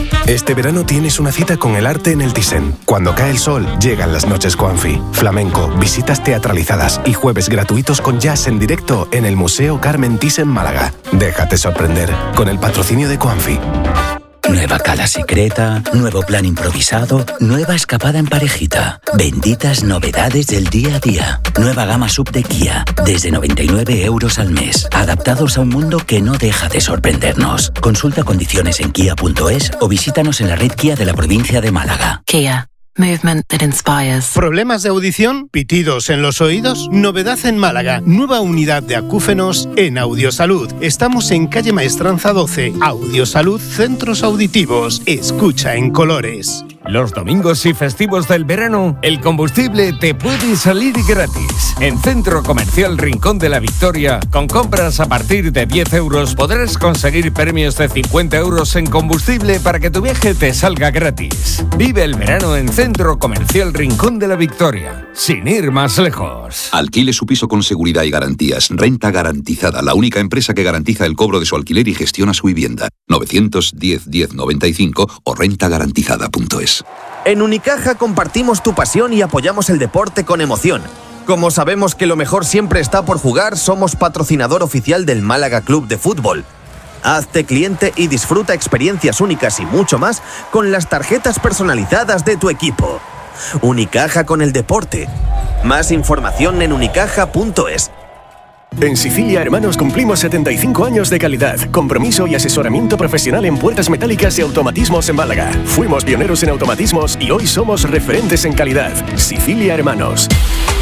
Este verano tienes una cita con el arte en el Thyssen. Cuando cae el sol, llegan las noches Coanfi. Flamenco, visitas teatralizadas y jueves gratuitos con jazz en directo en el Museo Carmen Thyssen Málaga. Déjate sorprender con el patrocinio de Coanfi. Nueva cala secreta, nuevo plan improvisado, nueva escapada en parejita. Benditas novedades del día a día. Nueva gama sub de Kia, desde 99 € al mes. Adaptados a un mundo que no deja de sorprendernos. Consulta condiciones en kia.es o visítanos en la red Kia de la provincia de Málaga. Kia. Movement that inspires. ¿Problemas de audición? ¿Pitidos en los oídos? Novedad en Málaga. Nueva unidad de acúfenos en Audiosalud. Estamos en calle Maestranza 12. Audiosalud Centros Auditivos. Escucha en colores. Los domingos y festivos del verano, el combustible te puede salir gratis. En Centro Comercial Rincón de la Victoria, con compras a partir de 10 € podrás conseguir premios de 50 € en combustible para que tu viaje te salga gratis. Vive el verano en Centro Comercial Rincón de la Victoria, sin ir más lejos. Alquile su piso con seguridad y garantías. Renta Garantizada, la única empresa que garantiza el cobro de su alquiler y gestiona su vivienda. 910 1095 o rentagarantizada.es. En Unicaja compartimos tu pasión y apoyamos el deporte con emoción. Como sabemos que lo mejor siempre está por jugar, somos patrocinador oficial del Málaga Club de Fútbol. Hazte cliente y disfruta experiencias únicas y mucho más con las tarjetas personalizadas de tu equipo. Unicaja con el deporte. Más información en unicaja.es. En Sicilia Hermanos cumplimos 75 años de calidad, compromiso y asesoramiento profesional en puertas metálicas y automatismos en Málaga. Fuimos pioneros en automatismos y hoy somos referentes en calidad. Sicilia Hermanos.